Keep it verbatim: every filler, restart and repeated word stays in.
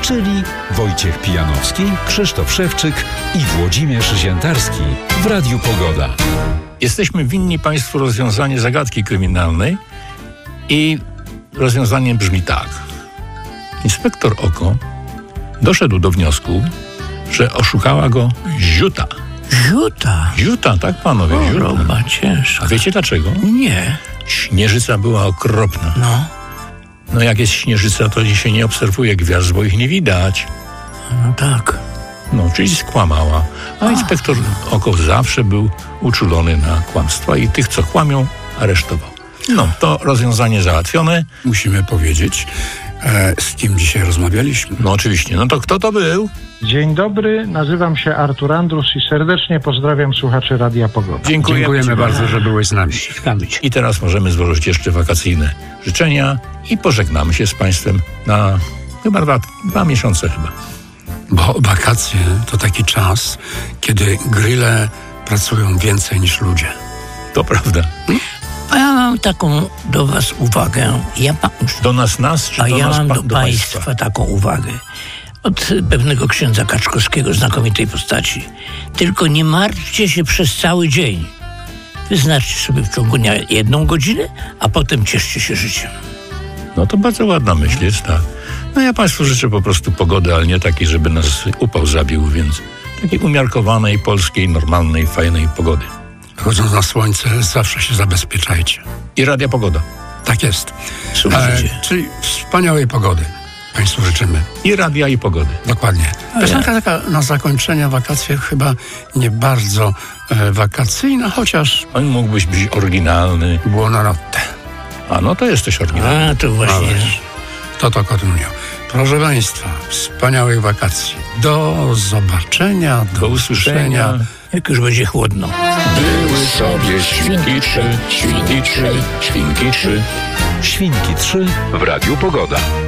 czyli Wojciech Pijanowski, Krzysztof Szewczyk i Włodzimierz Ziętarski w Radiu Pogoda. Jesteśmy winni Państwu rozwiązanie zagadki kryminalnej i rozwiązanie brzmi tak. Inspektor Oko doszedł do wniosku, że oszukała go Ziuta. Ziuta? Ziuta, tak panowie, O, Ziuta. roba ciężka. A wiecie dlaczego? Nie. Śnieżyca była okropna. No. No jak jest śnieżyca, to się nie obserwuje gwiazd, bo ich nie widać. No tak. No, czyli skłamała. A inspektor Oko zawsze był uczulony na kłamstwa i tych, co kłamią, aresztował. No, to rozwiązanie załatwione. Musimy powiedzieć, e, z kim dzisiaj rozmawialiśmy. No oczywiście. No to kto to był? Dzień dobry, nazywam się Artur Andrus i serdecznie pozdrawiam słuchaczy Radia Pogoda. Dziękujemy, Dziękujemy bardzo, że byłeś z nami. I teraz możemy złożyć jeszcze wakacyjne życzenia i pożegnamy się z Państwem na chyba dwa, dwa miesiące chyba. Bo wakacje to taki czas, kiedy grille pracują więcej niż ludzie. To prawda. A ja mam taką do was uwagę. Ja pa- Do nas nas, czy A do ja nas mam pa- do, do państwa, państwa? taką uwagę. Od pewnego księdza Kaczkowskiego, znakomitej postaci. Tylko nie martwcie się przez cały dzień. Wyznaczcie sobie w ciągu dnia jedną godzinę, a potem cieszcie się życiem. No to bardzo ładna myśl jest, tak. No ja Państwu życzę po prostu pogody, ale nie takiej, żeby nas upał zabił, więc takiej umiarkowanej, polskiej, normalnej, fajnej pogody. Chodząc na słońce, zawsze się zabezpieczajcie. I Radia Pogoda. Tak jest. Słuchajcie. E, czyli wspaniałej pogody Państwu życzymy. I radia, i pogody. Dokładnie. Piosenka taka na zakończenie wakacji chyba nie bardzo e, wakacyjna, chociaż On mógłbyś być oryginalny. buonanotte. A no to jesteś oryginalny. A, to właśnie. Ale to to Kotynio. Proszę Państwa, wspaniałych wakacji. Do zobaczenia, do, Do usłyszenia. Jak już będzie chłodno. Były sobie świnki trzy, świnki trzy, świnki trzy. Świnki trzy W Radiu Pogoda.